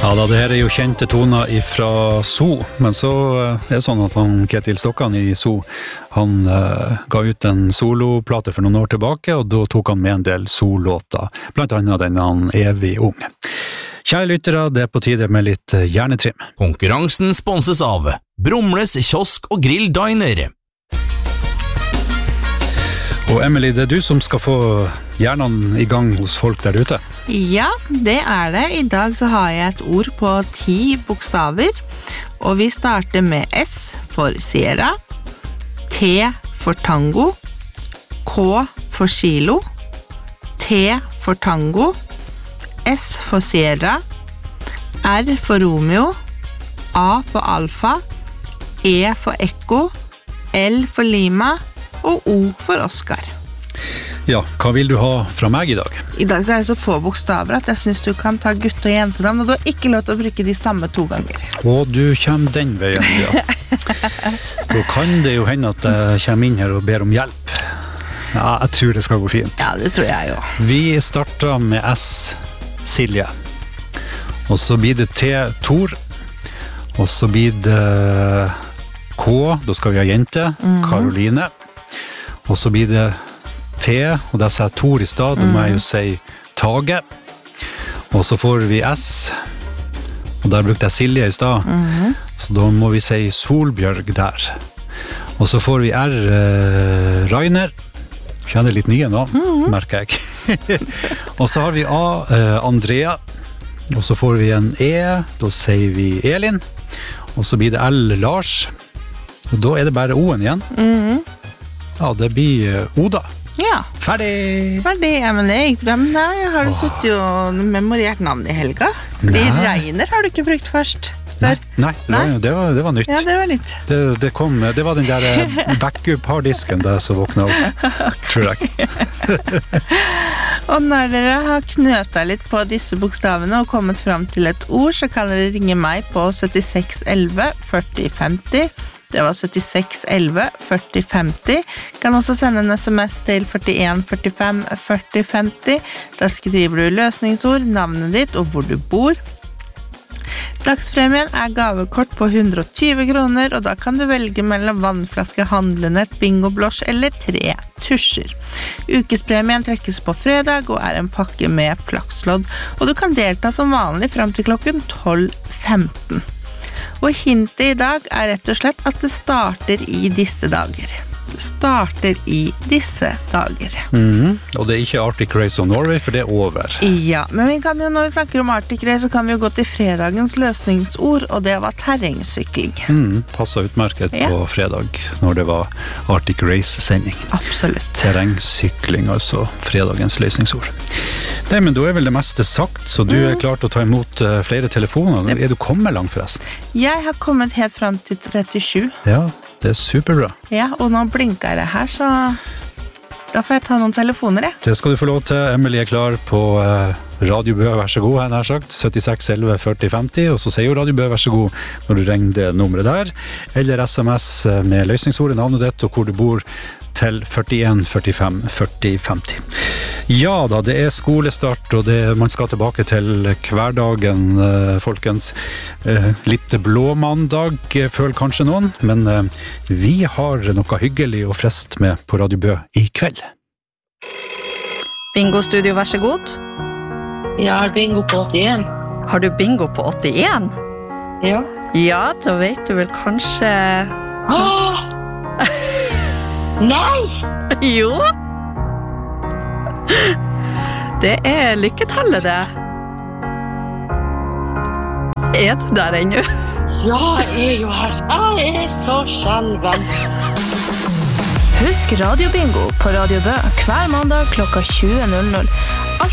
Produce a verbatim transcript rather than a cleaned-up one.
Ja da, det her er jo kjente toner fra So, men så er det sånn at han Ketil Stokkan i So, han uh, ga ut en soloplate for noen år tilbake, og da tok han med en del solåter, blant annet den han Evig Ung. Kjære lyttere, det er på tide med litt hjernetrim. Konkurransen sponses av Brumles kiosk og grill diner. Og Emily, det er du som skal få hjernen i gang hos folk der ute. Ja, det er det. I dag så har jeg et ord på ti bokstaver, og vi starter med S for Sierra, T for Tango, K for Kilo, T for Tango, S for Sierra, R for Romeo, A for Alfa, E for Ekko, L for Lima og O for Oscar. Ja, hva vil du ha fra meg i dag? I dag så er det så få bokstaver at jeg synes du kan ta gutt- og jentenavn, og du har ikke lov til å bruke de samme to ganger. Og du kommer den veien, ja. Da kan det jo hende at jeg kommer inn her og ber om hjelp. Ja, jeg tror det skal gå fint. Ja, det tror jeg jo. Vi starter med S, Silje. Og så blir det T, Tor. Og så blir det K, da skal vi ha jente, Karoline. Og så blir det T, og der sa jeg Tor i stad, da må jeg jo si Tage. Og så får vi S, og der brukte jeg Silje i stad, mm-hmm. så da må vi si Solbjørg der. Og så får vi R, eh, Rainer. Kjenner litt nye nå, mm-hmm. merker jeg. Og så har vi A, eh, Andrea. Og så får vi en E, da sier vi Elin. Og så blir det L, Lars. Og da er det bare O-en igjen. Mm-hmm. Ja, det blir Oda. Ja. Ferdig! Ferdig, ja, men det gikk bra. Nei, har du suttet og memorert navn i helga? Fordi Reiner har du ikke brukt først. Før. Nei, nei, nei. Det, var, det var nytt. Ja, det var nytt. Det, det, kom, det var den der backup-harddisken der som våkna opp, tror jeg. Og når dere har knøtet litt på disse bokstavene og kommet frem til et ord, så kan dere ringe meg på syttiseks elleve førti femti. Det var syttiseks elleve førti femti. Kan også sende en sms til førtien førtifem førti femti. Da skriver du løsningsord, navnet ditt og hvor du bor. Dagspremien er gavekort på hundre og tyve kroner, og da kan du velge mellom vannflaske, handlenett, bingoblås eller tre tusjer. Ukespremien trekkes på fredag og er en pakke med plakslodd, og du kan delta som vanlig frem til klokken tolv femten. Og hintet i dag er rett og slett at det starter i disse dager. Starter i disse dager. Mm, og det er ikke Arctic Race of Norway, for det er over. Ja, men vi kan jo, når vi snakker om Arctic Race, så kan vi jo gå til fredagens løsningsord, og det var terrengsykling. Mm, passet utmerket ja. På fredag, når det var Arctic Race-sending. Absolutt. Terrengsykling, altså fredagens løsningsord. Nei, men da er vel det meste sagt, så du er klar til å ta imot uh, flere telefoner. Er du kommet langt forresten? Jeg har kommet helt frem til trettisju. Ja, det er superbra. Ja, og nå blinker det her, så da får jeg ta noen telefoner, jeg. Det skal du få lov til. Emily er klar på uh, Radio Bø, vær så god, her nær sagt. syttiseks elleve førti femti, og så sier jo Radio Bø, vær så god, når du ringer det nummeret der. Eller sms med løsningsordet, navnet ditt, og hvor du bor, til førtien førtifem førti femti. Ja da, det er skolestart, og det, man skal tilbake til hverdagen, eh, folkens. Eh, litt blå mandag, eh, føler kanskje noen, men eh, vi har noe hyggelig og frest med på Radio Bø i kveld. Bingo Studio, vær så god. Jeg har bingo på åttien. Har du bingo på åttien? Ja. Ja, da vet du vel kanskje... Åh! Nei! Jo! Det er lykketallet, det. Er du der ennå? Ja, jeg er jo her. Jeg er så skjelven. Husk Radio Bingo på Radio Bø hver mandag klokka tjue null null.